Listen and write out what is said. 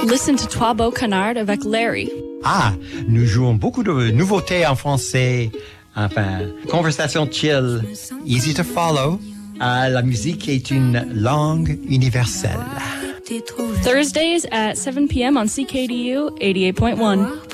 Listen to Trois Beaux Canards avec Larry. Ah, nous jouons beaucoup de nouveautés en français. Enfin, conversation chill, easy to follow. Ah, la musique est une langue universelle. Thursdays at 7 p.m. on CKDU 88.1.